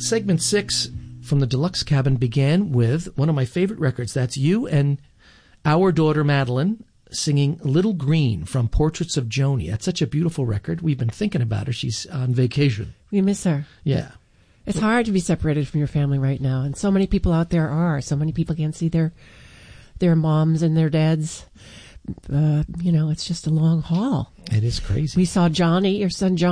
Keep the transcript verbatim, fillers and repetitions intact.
segment six from the Deluxe Cabin began with one of my favorite records. That's you and our daughter Madeline singing Little Green from Portraits of Joni. That's such a beautiful record. We've been thinking about her. She's on vacation. We miss her. Yeah. It's hard to be separated from your family right now, and so many people out there are. So many people can't see their their moms and their dads. Uh, you know, it's just a long haul. It is crazy. We saw Johnny, your son John.